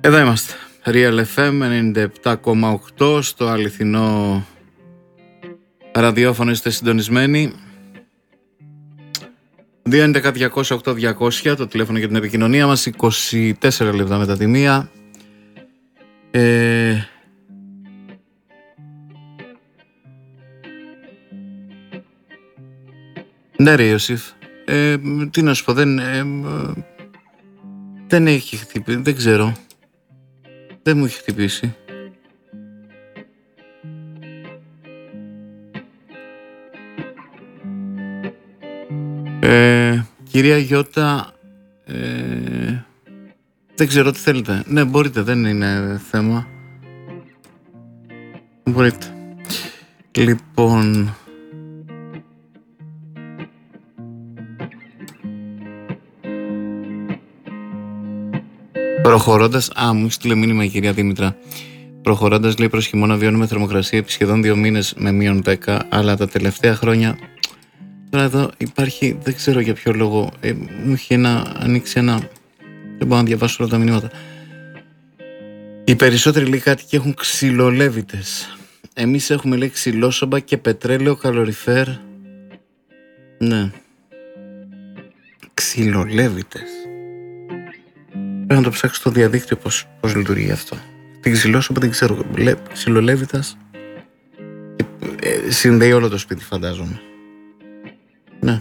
Εδώ είμαστε. Real FM 97,8 στο αληθινό ραδιόφωνο. Είστε συντονισμένοι. 2.11.200.8.200 το τηλέφωνο για την επικοινωνία μας. 24 λεπτά μετά τη μία. Ναι ρε Ιωσήφ, τι να σου πω, δεν έχει χτυπήσει, δεν ξέρω. Δεν μου έχει χτυπήσει. Κυρία Γιώτα, δεν ξέρω τι θέλετε. Ναι, μπορείτε, δεν είναι θέμα. Μπορείτε. Λοιπόν, προχωρώντας, μου στείλε μήνυμα η κυρία Δήμητρα. Προχωρώντας, λέει, προς χειμώνα βιώνουμε θερμοκρασία επί σχεδόν 2 μήνες με -10, αλλά τα τελευταία χρόνια. Τώρα εδώ υπάρχει, δεν ξέρω για ποιο λόγο, μου είχε ανοίξει ένα. Δεν μπορώ να διαβάσω όλα τα μηνύματα. Οι περισσότεροι, λέει, κάτοικοι έχουν ξυλολέβητες. Εμείς έχουμε, λέει, ξυλόσομπα και πετρέλαιο καλοριφέρ. Ναι. Ξυλολέβητες. Πρέπει να το ψάξω στο διαδίκτυο πώς λειτουργεί αυτό. Την ξυλόσομπα δεν ξέρω. Ξυλολέβητας. Συνδέει όλο το σπίτι, φαντάζομαι. Ναι.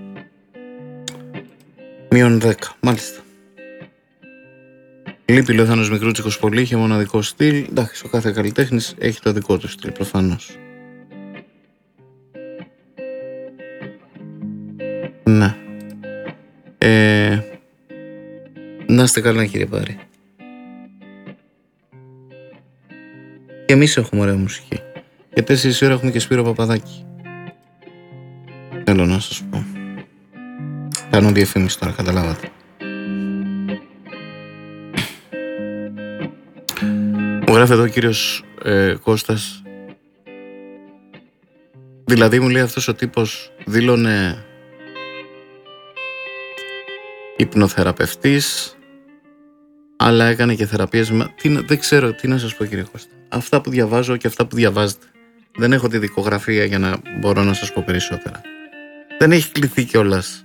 -10, μάλιστα. Λείπει, λέει, ο Θάνος Μικρούτσικος πολύ, είχε μοναδικό στυλ. Εντάξει, ο κάθε καλλιτέχνης έχει το δικό του στυλ, προφανώς. Ναι. Να είστε καλά, κύριε Πάρη. Και εμείς έχουμε ωραία μουσική. Και 4 ώρα έχουμε και Σπύρο Παπαδάκη. Θέλω να σας πω. Κάνω διαφήμιση τώρα, καταλάβατε. Μου γράφει εδώ ο κύριος Κώστας. Δηλαδή, μου λέει, αυτός ο τύπος δήλωνε υπνοθεραπευτής, αλλά έκανε και θεραπείες. Δεν ξέρω τι να σας πω, κύριε Κώστα. Αυτά που διαβάζω και αυτά που διαβάζετε. Δεν έχω τη δικογραφία για να μπορώ να σας πω περισσότερα. Δεν έχει κληθεί κιόλας.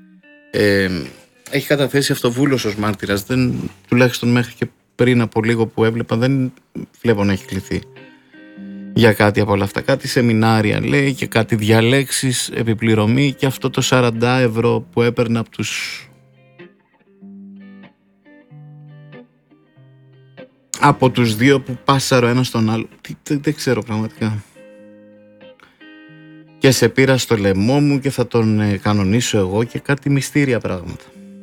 Έχει καταθέσει αυτοβούλος ως μάρτυρας. Τουλάχιστον μέχρι και πριν από λίγο που έβλεπα, δεν βλέπω να έχει κληθεί για κάτι από όλα αυτά. Κάτι σεμινάρια, λέει, και κάτι διαλέξεις, επιπληρωμή, και αυτό το 40 ευρώ που έπαιρνε από τους δύο που πάσαρε ο ένας στον άλλο. Δεν ξέρω πραγματικά. Και σε πήρα στο λαιμό μου και θα τον κανονίσω εγώ, και κάτι μυστήρια πράγματα.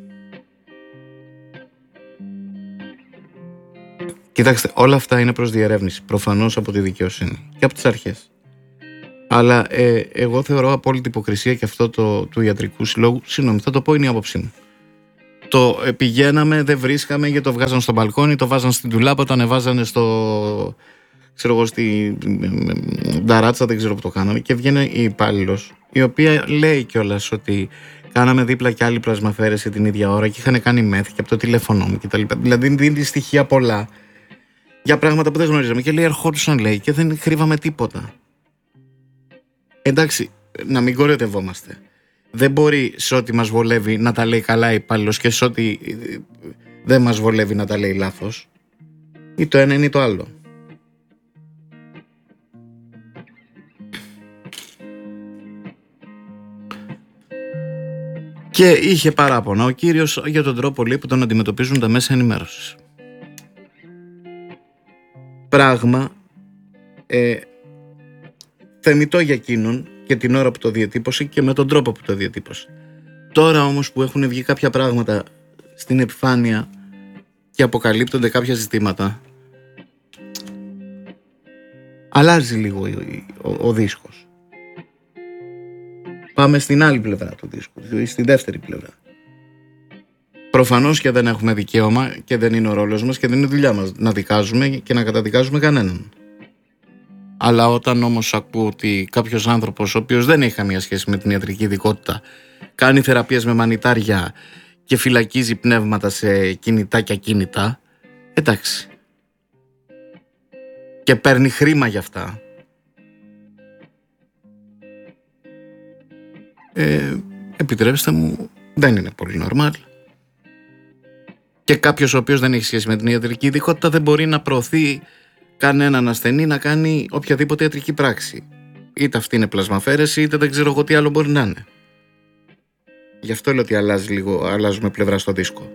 Κοιτάξτε, όλα αυτά είναι προς διερεύνηση, προφανώς από τη δικαιοσύνη και από τις αρχές. Αλλά εγώ θεωρώ απόλυτη υποκρισία και αυτό του ιατρικού συλλόγου. Συγγνώμη, θα το πω, είναι η άποψή μου. Το πηγαίναμε, δεν βρίσκαμε, γιατί το βγάζαν στο μπαλκόνι, το βάζαν στην τουλάπα, το ανεβάζανε στη νταράτσα, δεν ξέρω που το κάναμε, και βγαίνει η υπάλληλος, η οποία λέει κιόλας ότι κάναμε δίπλα κι άλλη πλασμαφαίρεση την ίδια ώρα και είχαν κάνει μεθ και από το τηλέφωνό μου κτλ. Δηλαδή δίνει στοιχεία πολλά για πράγματα που δεν γνωρίζαμε, και λέει, ερχόντουσαν, λέει, και δεν κρύβαμε τίποτα. Εντάξει, να μην κοροϊδευόμαστε. Δεν μπορεί σε ό,τι μας βολεύει να τα λέει καλά υπάλληλος και σε ό,τι δεν μας βολεύει να τα λέει λάθος. Ή το ένα ή το άλλο. Και είχε παράπονα ο κύριος για τον τρόπο, λέει, που τον αντιμετωπίζουν τα μέσα ενημέρωσης. Πράγμα θεμιτό για εκείνον και την ώρα που το διατύπωσε και με τον τρόπο που το διατύπωσε. Τώρα όμως που έχουν βγει κάποια πράγματα στην επιφάνεια και αποκαλύπτονται κάποια ζητήματα, αλλάζει λίγο ο δίσκος. Πάμε στην άλλη πλευρά του δίσκου, στη δεύτερη πλευρά. Προφανώς και δεν έχουμε δικαίωμα και δεν είναι ο ρόλος μας και δεν είναι δουλειά μας να δικάζουμε και να καταδικάζουμε κανέναν. Αλλά όταν όμως ακούω ότι κάποιος άνθρωπος, ο οποίος δεν έχει καμία σχέση με την ιατρική ειδικότητα, κάνει θεραπείες με μανιτάρια και φυλακίζει πνεύματα σε κινητά και ακίνητα, Εντάξει. Και παίρνει χρήμα για αυτά. Επιτρέψτε μου, δεν είναι πολύ normal. Και κάποιος ο οποίος δεν έχει σχέση με την ιατρική ειδικότητα δεν μπορεί να προωθεί κανέναν ασθενή να κάνει οποιαδήποτε ιατρική πράξη. Είτε αυτή είναι πλασμαφέρεση, είτε δεν ξέρω εγώ τι άλλο μπορεί να είναι. Γι' αυτό λέω ότι αλλάζουμε πλευρά στο δίσκο.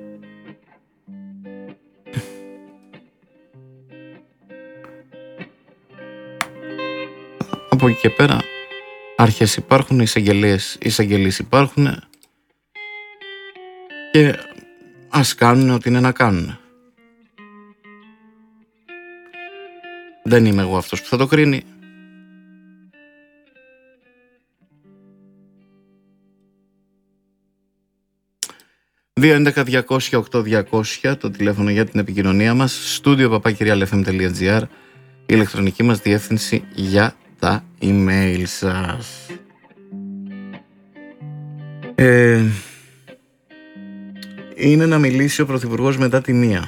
Από εκεί και πέρα, άρχες υπάρχουν, εισαγγελίες υπάρχουν και ας κάνουν ό,τι είναι να κάνουν. Δεν είμαι εγώ αυτός που θα το κρίνει. ...211-200-8200 το τηλέφωνο για την επικοινωνία μας, studio@lfm.gr, η ηλεκτρονική μας διεύθυνση για τα email σας. Είναι να μιλήσει ο Πρωθυπουργός μετά τη 1.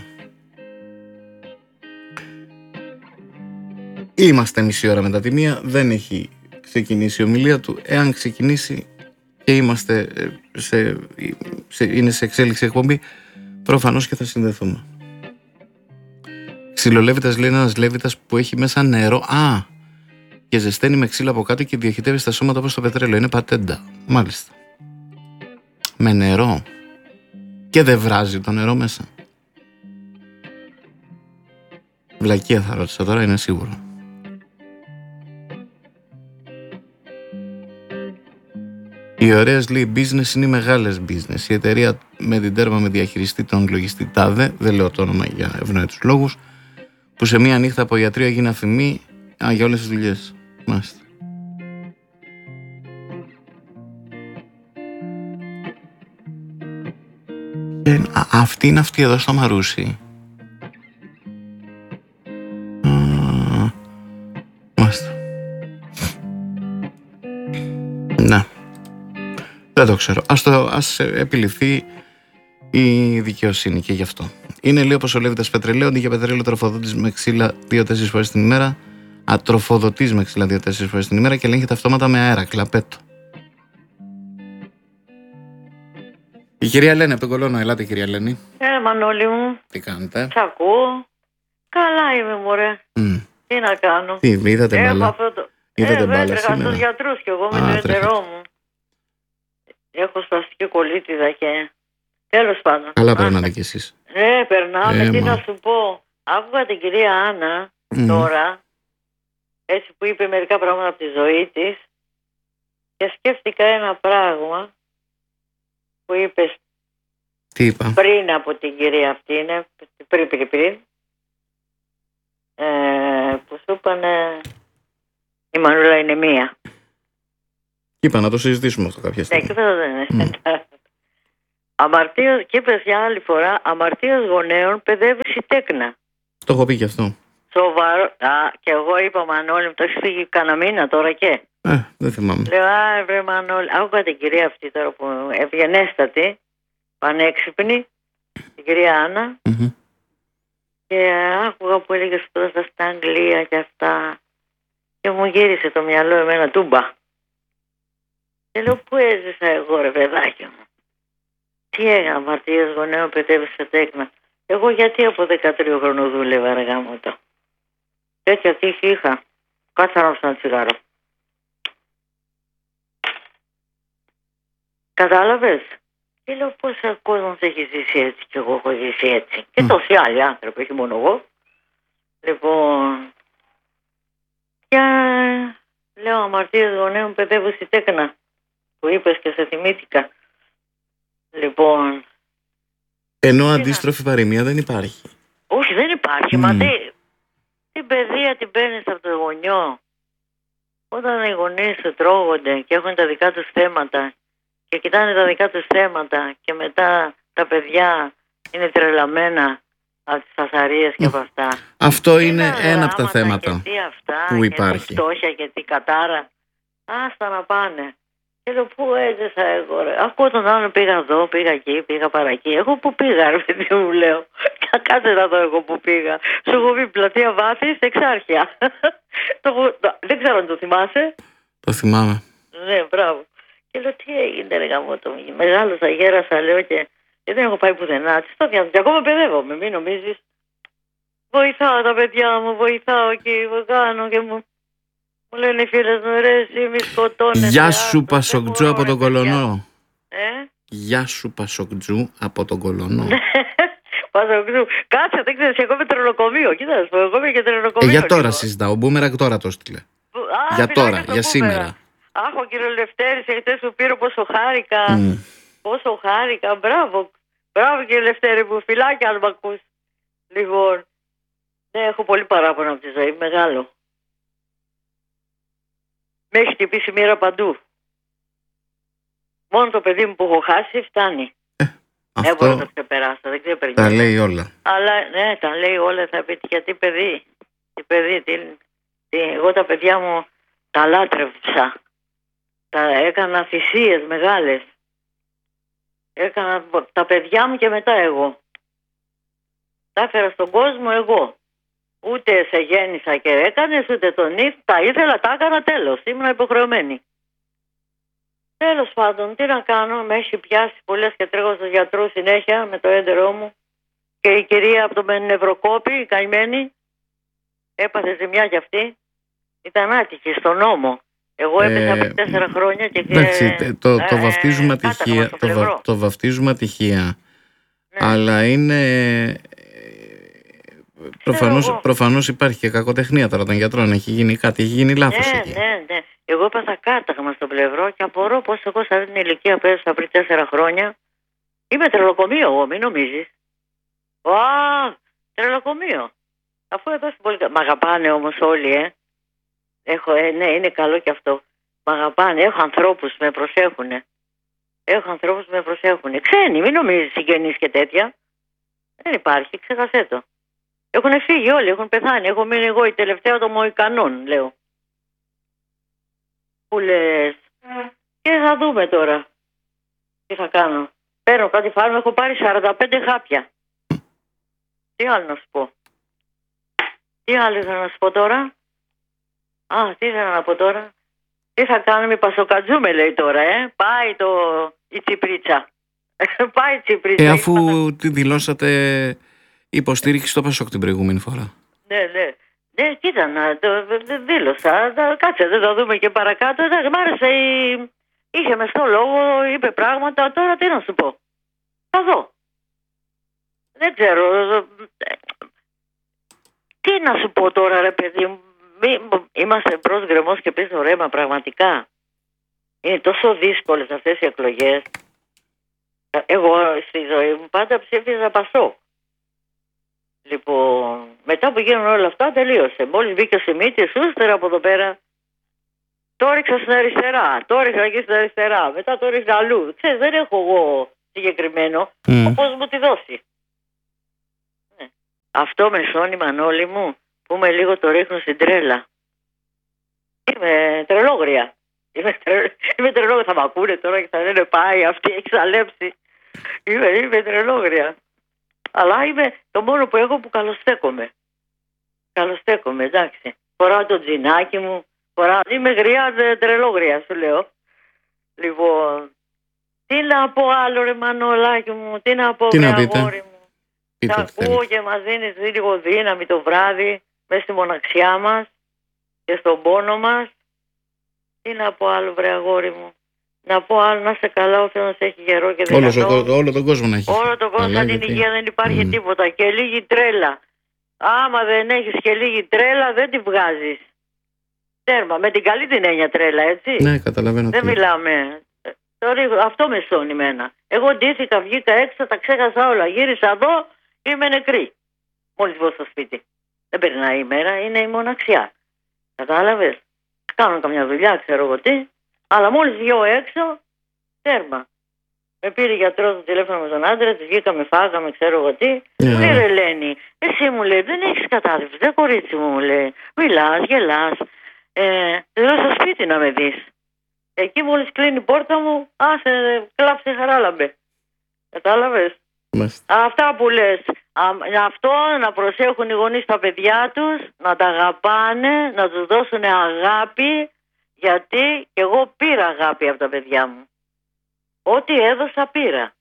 Είμαστε μισή ώρα μετά τη 1, δεν έχει ξεκινήσει η ομιλία του. Εάν ξεκινήσει και είμαστε είναι σε εξέλιξη εκπομπή, προφανώς και θα συνδεθούμε. Ξυλολέβητας, λέει ένας λέβητας που έχει μέσα νερό. Και ζεσταίνει με ξύλα από κάτω και διοχετεύει στα σώματα όπως το πετρέλαιο. Είναι πατέντα. Μάλιστα. Με νερό. Και δεν βράζει το νερό μέσα. Βλακεία θα ρώτησα τώρα, είναι σίγουρο. Οι ωραίες, λέει, business είναι οι μεγάλες business. Η εταιρεία με την τέρμα με διαχειριστή τον λογιστή τάδε, δεν λέω το όνομα για ευνόητους λόγους, που σε μία νύχτα από ιατρείο έγινε αφημί για όλες τις δουλειές. Μάλιστα. Αυτή είναι αυτή εδώ στο Μαρούσι. Μάλιστα. Ναι. Δεν το ξέρω. Ας επιληφθεί η δικαιοσύνη και γι' αυτό. Είναι, λέει, όπως ο Λέβητας πετρελαίου, αντί για πετρέλαιο τροφοδότης με ξύλα 2-4 φορές την ημέρα, ατροφοδοτής με ξύλα 2-4 φορές την ημέρα και ελέγχεται αυτόματα με αέρα. Κλαπέτο. Η κυρία Λένη από τον Κολώνο. Ελάτε, κυρία Λένη. Μανώλη μου. Τι κάνετε? Σ' ακούω. Καλά είμαι, μωρέ. Τι να κάνω. Τι, είδατε μπάλα? Είδατε μπάλα σήμερα? Έχω στους γιατρούς κι εγώ με το ιδιαίτερό μου. Έχω σπαστική κολλήτιδα και τέλος πάντων. Καλά περνάτε κι εσείς. Περνάμε. Τι να σου πω. Άκουγα την κυρία Άννα τώρα, έτσι που είπε μερικά πράγματα από τη ζωή της και σκέφτηκα ένα πράγμα που είπες. Τι είπα? Πριν από την κυρία αυτή είναι, πριν. Που σου είπανε η Μανούλα είναι μία. Είπα να το συζητήσουμε αυτό κάποια στιγμή. Ναι, και δεν είναι. Αμαρτίας, και είπες για άλλη φορά, αμαρτίας γονέων παιδεύεις η τέκνα. Το έχω πει και αυτό. Σοβαρό. Και εγώ είπα, Μανώλη μου, το έχεις φύγει κανένα μήνα τώρα και. Δεν θυμάμαι. Λέω, βρε Μανώλη, άκουγα την κυρία αυτή τώρα που ευγενέστατη, πανέξυπνη, την κυρία Άννα. Και άκουγα που έλεγε τώρα στα Αγγλία και αυτά. Και μου γύρισε το μυαλό εμένα τούμπα. Και λέω, πού έζησα εγώ, ρε παιδάκι μου. Τι έκανα, αμαρτίας γονέων παιδεύεις σε τέκνα. Εγώ γιατί από 13 χρονών δούλευα, αργά μου το. Τέτοια τύχη είχα. Κάτσα να ένα τσιγάρο. Κατάλαβες? Και λέω, πόσα κόσμος έχει ζήσει έτσι και εγώ έχω ζήσει έτσι. Και τόσοι άλλοι άνθρωποι, όχι μόνο εγώ. Λοιπόν, και λέω, αμαρτίες γονέων παιδεύεις η τέκνα. Που είπες και σε θυμήθηκα. Λοιπόν. Ενώ αντίστροφη παροιμία δεν υπάρχει. Όχι, δεν υπάρχει. Μα την παιδεία την παίρνεις από το γονιό. Όταν οι γονείς σου τρώγονται και έχουν τα δικά τους θέματα και κοιτάνε τα δικά τους θέματα και μετά τα παιδιά είναι τρελαμένα από τις φασαρίες και από αυτά. Αυτό είναι ένα από τα θέματα που υπάρχει. Και φτώχεια και τι κατάρα. Άστα να πάνε. Και λέω, πού έζησα εγώ, ρε. Ακούω τον άλλον, πήγα εδώ, πήγα εκεί, πήγα παρακεί. Εγώ που πήγα, ρε παιδί μου, λέω. Κάτσε να δω εγώ που πήγα. Σου έχω πει Πλατεία Βάθης, Εξάρχεια. Δεν ξέρω αν το θυμάσαι. Το θυμάμαι. Ναι, μπράβο. Και λέω τι έγινε ρε γαμώτο. Μεγάλωσα, γέρασα, λέω και δεν έχω πάει πουθενά. Τι στο διάθεσαι. Και ακόμα παιδεύομαι, μην νομίζεις. Βοηθάω τα παιδιά μου, βοηθάω και κάνω και μου λένε οι φίλες μου, ρε εσύ μη σκοτώνεσαι. Γεια σου Πασοκτζού από τον Κολονό. Γεια σου Πασοκτζού από τον Κολονό. Πασοκτζού. Κάτσε, δεν ξέρεις, εγώ είμαι τρελοκομείο. Κοίτα, να σου πω, εγώ είμαι και τρελοκομείο. Για τώρα συζητάω, ο Μπούμερακ τώρα το στείλε. Για τώρα, για σήμερα. Αχ, ο κύριο Λευτέρης, εχθές που πήρε πόσο χάρηκα. Πόσο χάρηκα, μπράβο. Μπράβο κύριε Λευτέρη μου, φυλάκια αν μ' ακούς. Λοιπόν, ναι, έχω πολύ παράπονο από τη ζωή, μεγάλο. Με έχει χτυπήσει μοίρα παντού. Μόνο το παιδί μου που έχω χάσει φτάνει. Δεν μπορώ να το ξεπεράσω, δεν ξεπερνιώ. Τα λέει όλα. Αλλά ναι, τα λέει όλα, θα πείτε γιατί παιδί. Εγώ τα παιδιά μου τα λάτρεψα. Έκανα θυσίες μεγάλες. Έκανα τα παιδιά μου και μετά εγώ. Τα έφερα στον κόσμο εγώ. Ούτε σε γέννησα και έκανες, ούτε τον τα ήθελα, τα έκανα τέλος. Ήμουν υποχρεωμένη. Τέλος πάντων, τι να κάνω, με έχει πιάσει πολλές και τρέχω στους γιατρούς συνέχεια με το έντερό μου. Και η κυρία από το νευροκόπη, η καημένη, έπαθε ζημιά κι αυτή. Ήταν άτυχη στον νόμο. Εγώ έπαιζα από 4 χρόνια και... Εντάξει, το βαφτίζουμε ατυχία. Το βαφτίζουμε ατυχία. Ναι. Αλλά είναι... Προφανώς υπάρχει και κακοτεχνία τώρα των γιατρών. Έχει γίνει κάτι, έχει γίνει λάθος εκεί. Ναι. Εγώ έπαθα κάταγμα στο πλευρό και απορώ πως εγώ σε αυτή την ηλικία πέρασα πριν 4 χρόνια. Είμαι τρελοκομείο εγώ, μην νομίζεις. Τρελοκομείο. Αφού εδώ στην πολιτεία. Μ' αγαπάνε όμως όλοι, ναι, είναι καλό και αυτό. Μ' αγαπάνε. Έχω ανθρώπους με προσέχουνε. Ξένοι, μην νομίζεις συγγενείς και τέτοια. Δεν υπάρχει, ξέχασέ το. Έχουν φύγει όλοι, έχουν πεθάνει. Έχω μείνει εγώ η τελευταία των Μοϊκανών, λέω. Που λες. Και θα δούμε τώρα. Τι θα κάνω. Παίρνω κάτι φάρμακο, έχω πάρει 45 χάπια. Τι άλλο να σου πω. Τι άλλο ήθελα να σου πω τώρα. Τι ήθελα να πω τώρα. Τι θα κάνουμε, Πασοκατζού με λέει τώρα, Πάει η Τσιπρίτσα. Πάει η Τσιπρίτσα. Αφού τη δηλώσατε υποστήριξη στο Πασόκ την προηγούμενη φορά. Ναι, κοίτα, δήλωσα. Κάτσε, δεν θα δούμε και παρακάτω. Μ' άρεσε, είχε μεστό λόγο, είπε πράγματα. Τώρα τι να σου πω. Θα δω. Δεν ξέρω. Τι να σου πω τώρα, ρε παιδί μου. Είμαστε μπρος γκρεμός και πίσω ρέμα, πραγματικά. Είναι τόσο δύσκολες αυτές οι εκλογές. Εγώ στη ζωή μου πάντα ψήφιζα Πασόκ. Λοιπόν, μετά που γίνουν όλα αυτά τελείωσε. Μόλις μπήκε ο Σιμίτης, ύστερα από εδώ πέρα το έριξα στην αριστερά. Το έριξα εκεί στην αριστερά. Μετά το έριξα αλλού. Ξέρεις, δεν έχω εγώ συγκεκριμένο. Πώς μου τη δώσει. Ναι. Αυτό με σώνει, Μανώλη μου, που με λίγο το ρίχνω στην τρέλα. Είμαι τρελόγρια. Είμαι τρελόγρια. Θα μ' ακούνε τώρα και θα λένε πάει αυτή, έχει ξαλέψει. Είμαι τρελόγρια. Αλλά είμαι το μόνο που έχω που καλοστέκομαι. Εντάξει. Φοράω το τζινάκι μου. Είμαι γριά, τρελόγρια σου λέω. Λοιπόν, τι να πω άλλο ρε Μανολάκι μου, τι να πω ρε αγόρι μου. Τα ακούω και μας δίνεις λίγο δύναμη το βράδυ μέσα στη μοναξιά μας και στον πόνο μας. Τι να πω άλλο βρε αγόρι μου. Να πω άλλο, να είσαι καλά, ο Θεός έχει γερό και δυνατό. Όλο τον κόσμο να έχει. Όλο τον κόσμο, σαν την υγεία δεν υπάρχει τίποτα. Και λίγη τρέλα. Άμα δεν έχεις και λίγη τρέλα, δεν τη βγάζεις. Τέρμα, με την καλή την έννοια τρέλα, έτσι. Ναι, καταλαβαίνω. Δεν μιλάμε. Τώρα αυτό με σώνει εμένα. Εγώ ντύθηκα, βγήκα έξω, τα ξέχασα όλα. Γύρισα εδώ, είμαι νεκρή. Μόλις βγω στο σπίτι. Δεν περνάει η μέρα, είναι η μοναξιά. Κατάλαβες. Κάνω καμιά δουλειά, ξέρω εγώ τι. Αλλά μόλις βγω έξω, τέρμα. Με πήρε γιατρός το τηλέφωνο με τον άντρα της, βγήκαμε, φάγαμε, ξέρω εγώ τι. Μου λέει ρε Ελένη, εσύ μου λέει δεν έχεις κατάθλιψη, δεν κορίτσι μου λέει. Μιλάς, γελάς. Λέω στο σπίτι να με δεις. Εκεί μόλις κλείνει η πόρτα μου, άσε, κλάψε χαράλαμπε. Κατάλαβες. Αυτά που λες. Αυτό να προσέχουν οι γονείς τα παιδιά τους, να τα αγαπάνε, να τους δώσουν αγάπη, γιατί και εγώ πήρα αγάπη από τα παιδιά μου. Ό,τι έδωσα πήρα.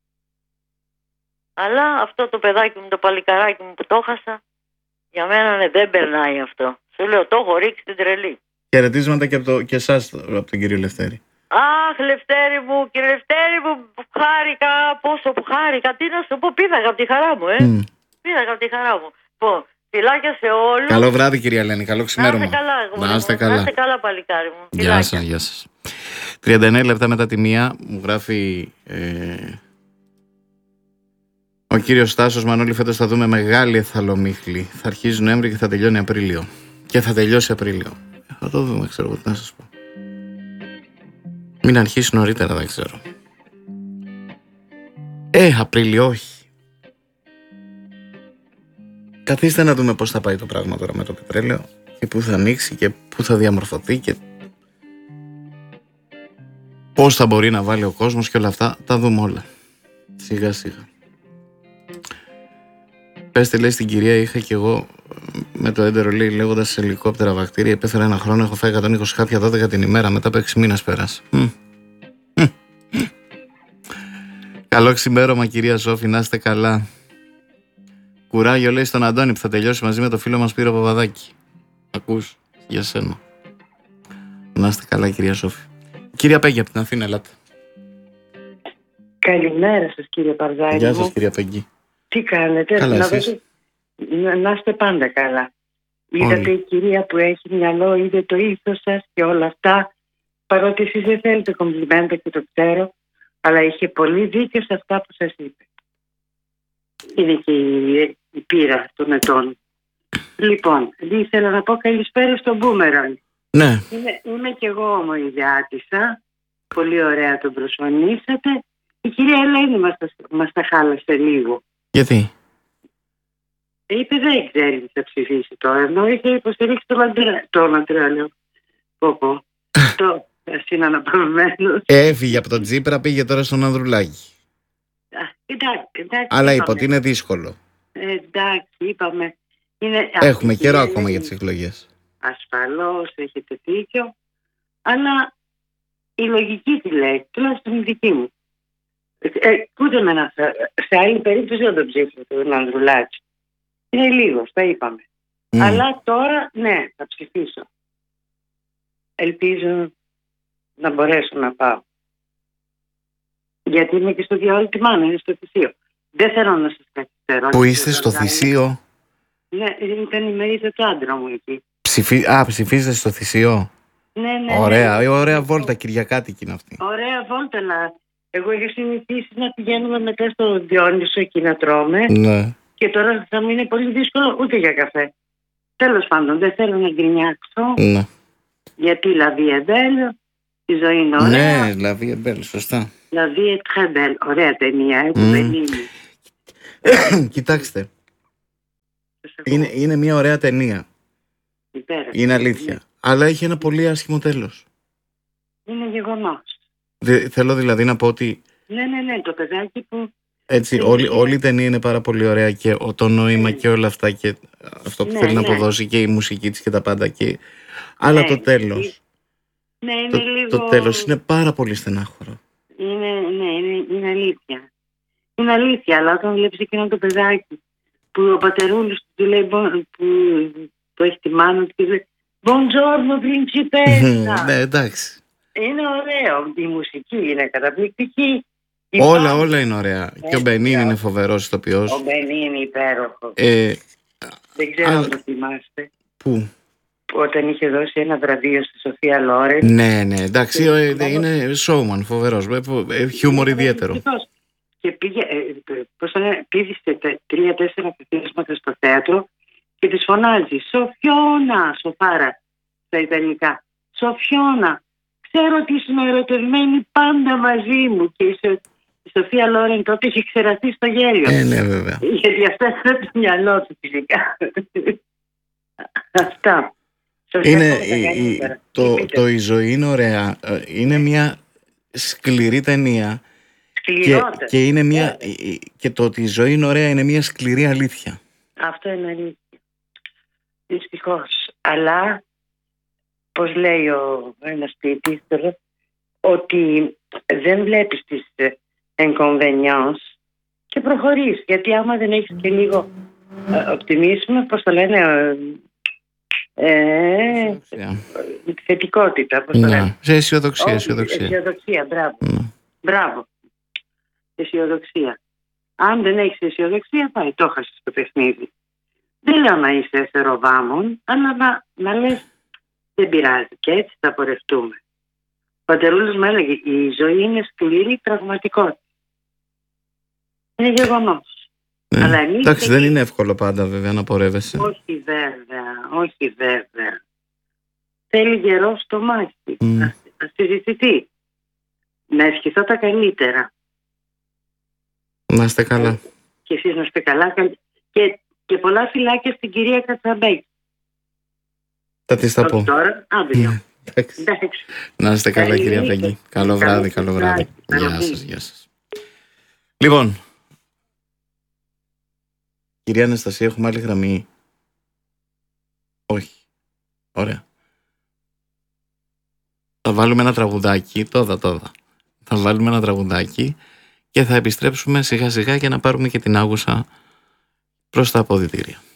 Αλλά αυτό το παιδάκι μου, το παλικαράκι μου που το χάσα, για μένα δεν περνάει αυτό. Σου λέω, το έχω ρίξει την τρελή. Χαιρετίσματα και εσάς από τον κύριο Λευτέρη. Αχ, Λευτέρη μου, κύριε Λευτέρη μου, χάρηκα, πόσο που χάρηκα. Τι να σου πω, πήδαγα από τη χαρά μου, Πήδαγα από τη χαρά μου. Λοιπόν, φιλάκια σε όλους. Καλό βράδυ, κυρία Λένη, καλό ξημέρωμα. Να είστε καλά, να είστε καλά, παλικάρι μου. Γεια σας, γεια σας. 39 λεπτά μετά τη 1 μου γράφει ο κύριος Στάσος Μανώλη, φέτος θα δούμε μεγάλη εθαλομίχλη. Θα αρχίζει Νοέμβρη και θα τελειώνει Απρίλιο. Και θα τελειώσει Απρίλιο. Θα το δούμε, ξέρω τι να σας πω. Μην αρχίσει νωρίτερα, δεν ξέρω. Απρίλιο όχι. Καθίστε να δούμε πώς θα πάει το πράγμα τώρα με το πετρέλαιο και πού θα ανοίξει και πού θα διαμορφωθεί και πώς θα μπορεί να βάλει ο κόσμος και όλα αυτά. Τα δούμε όλα. Σιγά σιγά. Πέστε, λέει, στην κυρία, είχα και εγώ με το έντερο, λέει, λέγοντας σε ελικόπτερα βακτήρια, επέφερα 1 χρόνο, έχω φάει 120 χάπια 12 την ημέρα, μετά από 6 μήνες πέρασε. Καλό ξημέρωμα, κυρία Σόφη, να είστε καλά. Κουράγιο, λέει, στον Αντώνη που θα τελειώσει μαζί με το φίλο μας Σπύρο Παπαδάκη. Ακούς, για σένα. Να είστε καλά, κυρία Σόφη. Κυρία Πέγγι από την Αθήνα, ελάτε. Καλημέρα σας, κύριε Παρδάκη. Γεια σας, κυρία Πέγγι. Τι κάνετε? Καλά, εσείς? Να είστε πάντα καλά. Είδατε η κυρία που έχει μυαλό, είδε το ήθος σας και όλα αυτά. Παρότι εσείς δεν θέλετε κομπλιμέντα και το ξέρω, αλλά είχε πολύ δίκιο σε αυτά που σας είπε. Είναι και η πείρα των ετών. Λοιπόν, ήθελα να πω καλησπέρα στον Μπούμεραν. Ναι. Είμαι κι εγώ ομοϊδιάτησα. Πολύ ωραία τον προσφωνήσατε. Η κυρία Ελένη μας τα χάλασε λίγο. Γιατί? Είπε δεν ξέρει τι θα ψηφίσει τώρα. Ενώ είχε υποστηρίξει τον Αντρέα. Το συναναπαυμένο. Έφυγε από τον Τσίπρα, πήγε τώρα στον Ανδρουλάκη. Εντάξει, αλλά είπε ότι είναι δύσκολο. Εντάξει, είπαμε. Έχουμε καιρό ακόμα για τις εκλογές. Ασφαλώς, έχετε δίκιο. Αλλά η λογική τι λέει, τουλάχιστον η δική μου. Ούτε σε άλλη περίπτωση δεν τον ψήφισε τον Ανδρουλάκη. Είναι λίγο, τα είπαμε. Αλλά τώρα, ναι, θα ψηφίσω. Ελπίζω να μπορέσω να πάω. Γιατί είμαι και στο διαόλου τη μάνα, είναι στο θυσίο. Δεν θέλω να σας καθυστερώ. Που είστε στο θυσίο? Ναι, ήταν η μερίδα του άντρα μου εκεί. Ψηφίζετε στο θυσίο? Ναι. Ωραία βόλτα, Κυριακάτικη είναι αυτή. Ωραία βόλτα, αλλά εγώ είχα συνηθίσει να πηγαίνουμε μετά στο Διόνυσο εκεί να τρώμε. Ναι. Και τώρα θα μου είναι πολύ δύσκολο ούτε για καφέ. Τέλος πάντων, δεν θέλω να γκρινιάξω. Ναι. Γιατί la vie est belle, η ζωή είναι ωραία. Ναι, la vie est belle, σωστά. La vie est très belle, ωραία ταινία, Κοιτάξτε, είναι μια ωραία ταινία. Είναι αλήθεια. Αλλά έχει ένα πολύ άσχημο τέλος. Είναι γεγονός. Θέλω δηλαδή να πω ότι Ναι, το παιδάκι που... Έτσι, όλη η ταινία είναι πάρα πολύ ωραία και το νόημα και όλα αυτά και αυτό που θέλει να αποδώσει και η μουσική της και τα πάντα και... Αλλά το τέλος, το τέλος είναι πάρα πολύ στενάχωρο. Είναι αλήθεια. Είναι αλήθεια, αλλά όταν βλέπεις εκείνο το παιδάκι που ο πατερούλης του λέει, που έχει τη μάνα του και λέει «Buongiorno, principessa». Ναι, εντάξει. Είναι ωραίο, η μουσική είναι καταπληκτική. Όλα είναι ωραία. Και ο Μπενίν είναι φοβερός ηθοποιός. Ο Μπενίν είναι υπέροχο. Δεν ξέρω αν το θυμάστε. Πού? Όταν είχε δώσει ένα βραβείο στη Σοφία Λόρεν. Ναι, εντάξει, είναι showman, φοβερός. Χιούμορ ιδιαίτερο. Και πήδησε 3-4 καθίσματα στο θέατρο και της φωνάζει «Σοφιώνα», σοφάρα στα ιταλικά. «Σοφιώνα, ξέρω ότι είσαι ερωτευμένη πάντα μαζί μου». Και η Σοφία Λόρεν τότε είχε ξεραστεί στο γέλιο. Ναι, βέβαια. Γιατί αυτά είναι το μυαλό του φυσικά. Αυτά. Η ζωή είναι ωραία. Είναι μια σκληρή ταινία. Σκληρότερα. Και είναι και το ότι η ζωή είναι ωραία είναι μια σκληρή αλήθεια. Αυτό είναι αλήθεια. Δυστυχώς. Αλλά, πώς λέει ένας ποιητής, ότι δεν βλέπεις τις inconvénients και προχωρείς. Γιατί άμα δεν έχεις και λίγο οπτιμίσμα, πώς το λένε, θετικότητα, πώς το λένε. Σε αισιοδοξία. Αισιοδοξία, μπράβο. Μπράβο. Αισιοδοξία. Αν δεν έχεις αισιοδοξία, πάει, το έχασες το παιχνίδι. Δεν λέω να είσαι θεροβάμων, αλλά να λες δεν πειράζει και έτσι θα πορευτούμε. Ο πατερούλος μου έλεγε η ζωή είναι σκληρή πραγματικότητα. Είναι γεγονός. Αλλά εντάξει, δεν είναι εύκολο πάντα βέβαια να πορεύεσαι. Όχι βέβαια. Θέλει γερό στο μάχη. Να συζητηθεί. Να ευχηθώ τα καλύτερα. Να είστε καλά. Και εσείς να είστε καλά. Και πολλά φιλάκια στην κυρία Κατσαμπέκη. Θα της τα πω. Τώρα, αύριο. Εντάξει. Να είστε καλά, κυρία Πέγγι. Καλό βράδυ. Γεια σας. Λοιπόν, κυρία Αναστασία, έχουμε άλλη γραμμή? Όχι. Ωραία. Θα βάλουμε ένα τραγουδάκι. Τόδα. Θα βάλουμε ένα τραγουδάκι και θα επιστρέψουμε σιγά σιγά για να πάρουμε και την Άγουσα προς τα αποδυτήρια.